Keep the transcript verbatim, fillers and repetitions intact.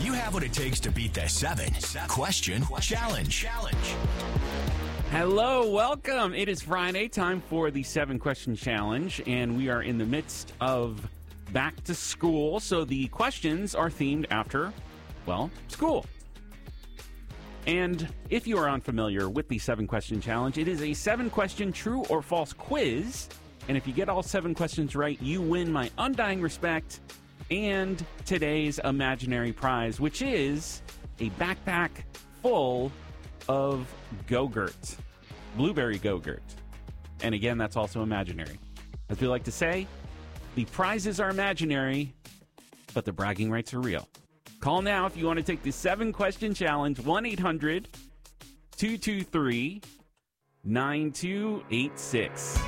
You have what it takes to beat the seven question challenge. Hello, welcome. It is Friday, time for the seven question challenge, and we are in the midst of back to school. So the questions are themed after, well, school. And if you are unfamiliar with the seven question challenge, it is a seven question true or false quiz. And if you get all seven questions right, you win my undying respect and today's imaginary prize, which is a backpack full of Go-Gurt, blueberry Go-Gurt. And again, that's also imaginary. As we like to say, the prizes are imaginary, but the bragging rights are real. Call now if you want to take the seven question challenge, one eight hundred two two three nine two eight six.